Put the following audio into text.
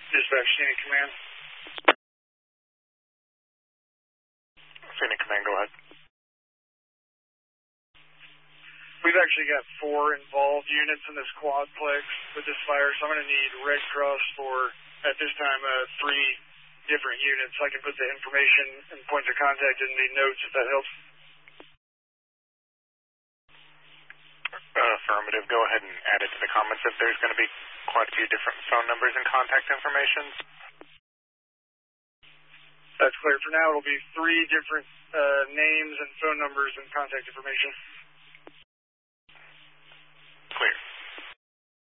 Dispatch, Scenic Command. Scenic Command, go ahead. We've actually got 4 involved units in this quadplex with this fire, so I'm going to need Red Cross for, at this time, 3 different units. I can put the information and points of contact in the notes if that helps. Affirmative. Go ahead and add it to the comments if there's going to be quite a few different phone numbers and contact information. That's clear. For now, it'll be 3 different names and phone numbers and contact information.